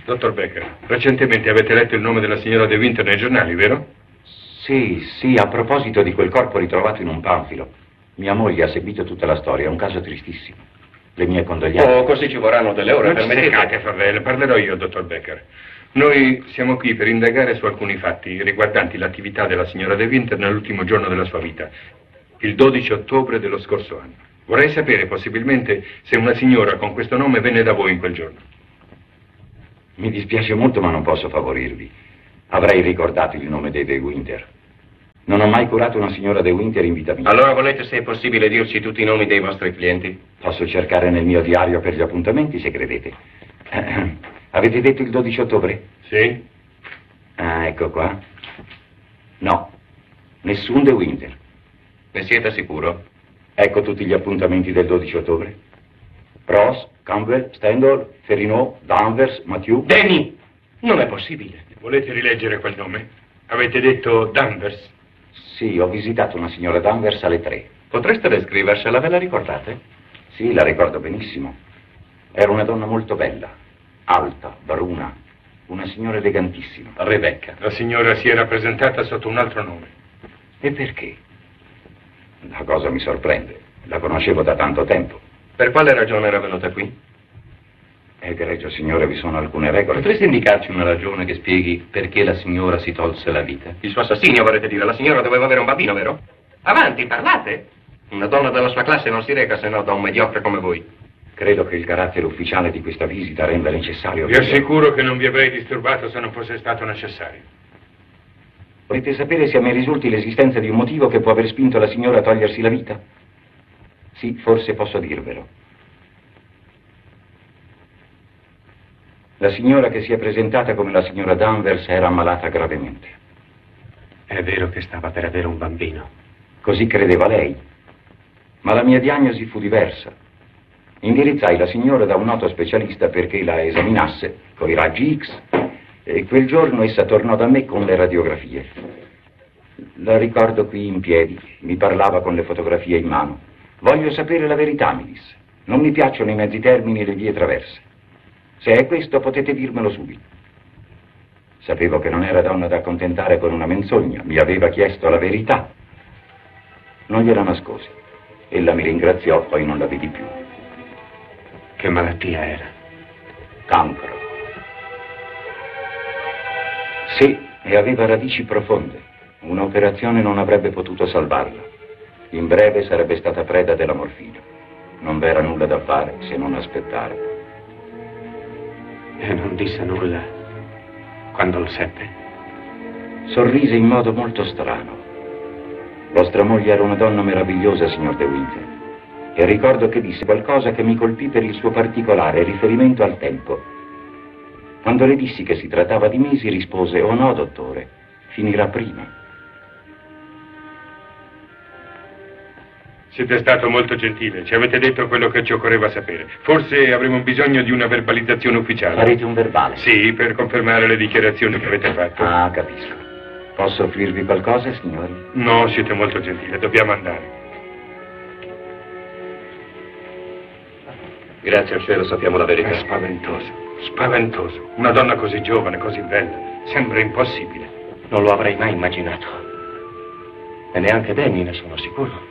Dottor Becker, recentemente avete letto il nome della signora De Winter nei giornali, vero? Sì, a proposito di quel corpo ritrovato in un panfilo. Mia moglie ha seguito tutta la storia, è un caso tristissimo. Le mie condoglianze. Oh, così ci vorranno delle ore, permettete, Favel, parlerò io, dottor Becker. Noi siamo qui per indagare su alcuni fatti riguardanti l'attività della signora De Winter nell'ultimo giorno della sua vita, il 12 ottobre dello scorso anno. Vorrei sapere, possibilmente, se una signora con questo nome venne da voi in quel giorno. Mi dispiace molto, ma non posso favorirvi. Avrei ricordato il nome dei De Winter. Non ho mai curato una signora De Winter in vita mia. Allora volete, se è possibile, dirci tutti i nomi dei vostri clienti? Posso cercare nel mio diario per gli appuntamenti, se credete. Avete detto il 12 ottobre? Sì. Ah, ecco qua. No, nessun De Winter. Ne siete sicuro? Ecco tutti gli appuntamenti del 12 ottobre. Ross, Campbell, Stendhal, Ferrinot, Danvers, Mathieu. Denny! Non è possibile. Volete rileggere quel nome? Avete detto Danvers? Sì, ho visitato una signora Danvers alle 3. Potreste descriversela, ve la ricordate? Sì, la ricordo benissimo. Era una donna molto bella, alta, bruna, una signora elegantissima. Rebecca. La signora si era presentata sotto un altro nome. E perché? La cosa mi sorprende. La conoscevo da tanto tempo. Per quale ragione era venuta qui? Egregio signore, vi sono alcune regole. Potreste indicarci una ragione che spieghi perché la signora si tolse la vita? Il suo assassinio, vorrete dire? La signora doveva avere un bambino, vero? Avanti, parlate! Una donna della sua classe non si reca se no da un mediocre come voi. Credo che il carattere ufficiale di questa visita renda necessario... Vi assicuro che non vi avrei disturbato se non fosse stato necessario. Volete sapere se a me risulti l'esistenza di un motivo che può aver spinto la signora a togliersi la vita? Sì, forse posso dirvelo. La signora che si è presentata come la signora Danvers era ammalata gravemente. È vero che stava per avere un bambino. Così credeva lei. Ma la mia diagnosi fu diversa. Indirizzai la signora da un noto specialista perché la esaminasse con i raggi X e quel giorno essa tornò da me con le radiografie. La ricordo qui in piedi, mi parlava con le fotografie in mano. Voglio sapere la verità, mi disse. Non mi piacciono i mezzi termini e le vie traverse. Se è questo potete dirmelo subito. Sapevo che non era donna da accontentare con una menzogna, mi aveva chiesto la verità. Non gliela nascosi. Ella mi ringraziò, poi non la vidi più. Che malattia era? Cancro. Sì, e aveva radici profonde. Un'operazione non avrebbe potuto salvarla. In breve sarebbe stata preda della morfina. Non v'era nulla da fare se non aspettare. E non disse nulla quando lo seppe? Sorrise in modo molto strano. Vostra moglie era una donna meravigliosa, signor De Winter. E ricordo che disse qualcosa che mi colpì per il suo particolare riferimento al tempo. Quando le dissi che si trattava di mesi, rispose: "Oh no, dottore, finirà prima." Siete stato molto gentile, ci avete detto quello che ci occorreva sapere. Forse avremo bisogno di una verbalizzazione ufficiale. Farete un verbale? Sì, per confermare le dichiarazioni che avete fatto. Ah, capisco. Posso offrirvi qualcosa, signori? No, siete molto gentile, dobbiamo andare. Grazie al cielo sappiamo la verità. È spaventoso, spaventoso. Una donna così giovane, così bella. Sembra impossibile. Non lo avrei mai immaginato. E neanche Danny, ne sono sicuro.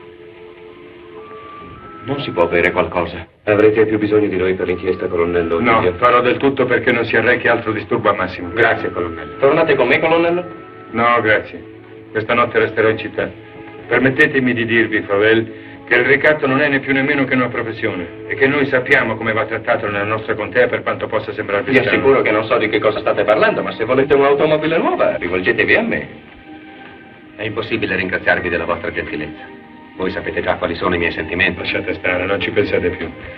Non si può avere qualcosa. Avrete più bisogno di noi per l'inchiesta, colonnello? No, farò del tutto perché non si arrechi altro disturbo a Massimo. Grazie, colonnello. Tornate con me, colonnello? No, grazie. Questa notte resterò in città. Permettetemi di dirvi, Favel, che il ricatto non è né più nemmeno che una professione e che noi sappiamo come va trattato nella nostra contea, per quanto possa sembrarvi Vi strano. assicuro che non so di che cosa state parlando, ma se volete un'automobile nuova, rivolgetevi a me. È impossibile ringraziarvi della vostra gentilezza. Voi sapete già quali sono i miei sentimenti. Lasciate stare, non ci pensate più.